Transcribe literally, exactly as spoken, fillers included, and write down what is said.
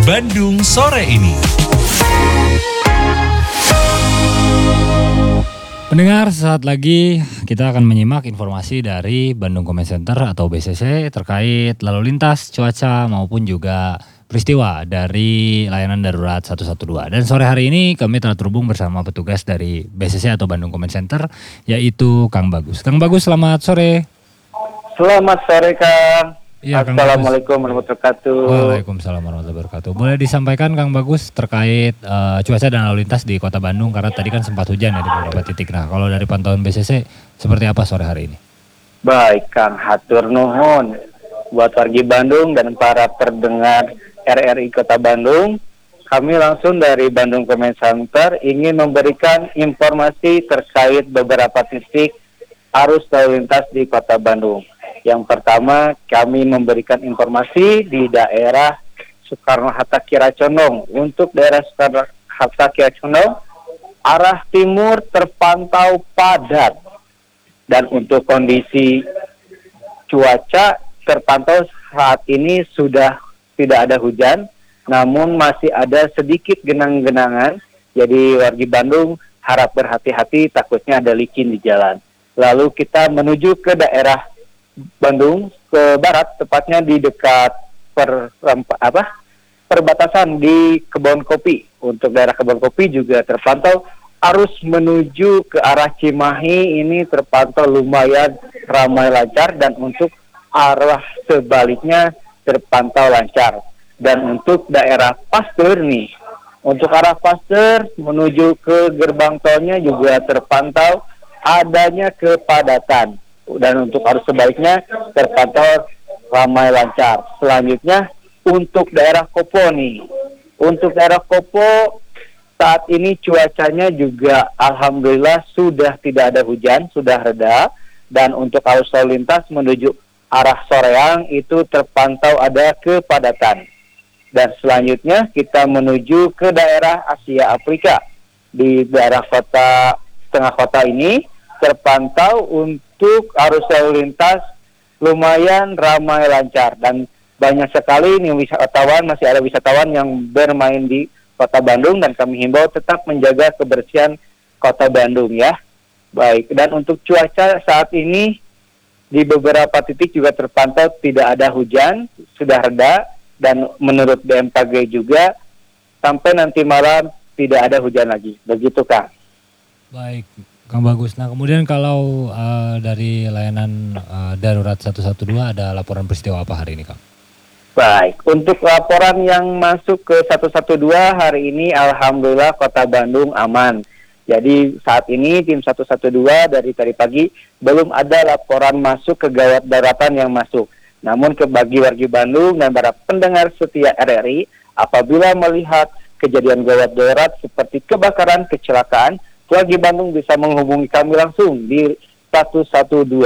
Bandung sore ini. Pendengar, saat lagi kita akan menyimak informasi dari Bandung Comment Center atau B C C terkait lalu lintas, cuaca maupun juga peristiwa dari layanan darurat seratus dua belas. Dan sore hari ini kami telah terhubung bersama petugas dari B C C atau Bandung Comment Center, yaitu Kang Bagus. Kang Bagus, selamat sore. Selamat sore, Kang. Ya, Assalamualaikum warahmatullahi wabarakatuh. Waalaikumsalam warahmatullahi wabarakatuh. Boleh disampaikan Kang Bagus terkait uh, cuaca dan lalu lintas di Kota Bandung, karena tadi kan sempat hujan ya di beberapa titik. Nah, kalau dari pantauan B C C seperti apa sore hari ini? Baik, Kang, hatur nuhun buat wargi Bandung dan para pendengar R R I Kota Bandung. Kami langsung dari Bandung Comment Center ingin memberikan informasi terkait beberapa titik arus lalu lintas di Kota Bandung. Yang pertama, kami memberikan informasi di daerah Soekarno-Hatta Kiracondong. Untuk daerah Soekarno-Hatta Kiracondong, arah timur terpantau padat. Dan untuk kondisi cuaca terpantau saat ini sudah tidak ada hujan, namun masih ada sedikit genang-genangan. Jadi wargi Bandung harap berhati-hati, takutnya ada licin di jalan. Lalu kita menuju ke daerah Bandung ke barat, tepatnya di dekat per, apa, perbatasan di Kebon Kopi. Untuk daerah Kebon Kopi juga terpantau arus menuju ke arah Cimahi ini terpantau lumayan ramai lancar, dan untuk arah sebaliknya terpantau lancar. Dan untuk daerah Pasteur nih, untuk arah Pasteur menuju ke gerbang tolnya juga terpantau adanya kepadatan. Dan untuk arus sebaliknya terpantau ramai lancar. Selanjutnya untuk daerah Kopo nih. Untuk daerah Kopo saat ini cuacanya juga alhamdulillah sudah tidak ada hujan, sudah reda. Dan untuk arus lalu lintas menuju arah Soreang itu terpantau ada kepadatan. Dan selanjutnya kita menuju ke daerah Asia Afrika. Di daerah kota tengah kota ini terpantau untuk arus lalu lintas lumayan ramai lancar, dan banyak sekali nih wisatawan, masih ada wisatawan yang bermain di Kota Bandung, dan kami himbau tetap menjaga kebersihan Kota Bandung ya. Baik, dan untuk cuaca saat ini di beberapa titik juga terpantau tidak ada hujan, sudah reda, dan menurut B M K G juga sampai nanti malam tidak ada hujan lagi. Begitu, Kang. Baik, Kang Bagus. Nah, kemudian kalau uh, dari layanan uh, darurat seratus dua belas ada laporan peristiwa apa hari ini, Kang? Baik, untuk laporan yang masuk ke seratus dua belas hari ini alhamdulillah Kota Bandung aman. Jadi saat ini tim seratus dua belas dari tadi pagi belum ada laporan masuk ke gawat daratan yang masuk. Namun ke bagi wargi Bandung dan para pendengar setia R R I, apabila melihat kejadian gawat darurat seperti kebakaran, kecelakaan, wargi Bandung bisa menghubungi kami langsung di seratus dua belas.